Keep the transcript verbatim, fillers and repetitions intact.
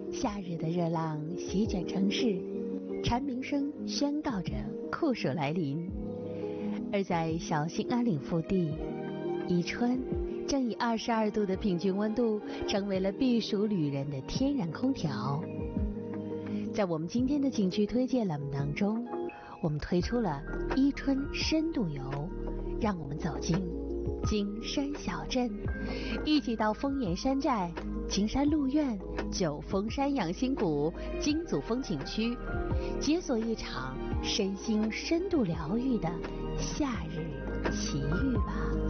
夏日的热浪席卷城市，蝉鸣声宣告着酷暑来临。而在小兴安岭腹地，宜春正以二十二度的平均温度成为了避暑旅人的天然空调。在我们今天的景区推荐栏目当中，我们推出了宜春深度游，让我们走进金山小镇，一起到丰岩山寨、金山鹿苑、九峰山养心谷、金祖峰景区，解锁一场身心深度疗愈的夏日奇遇吧。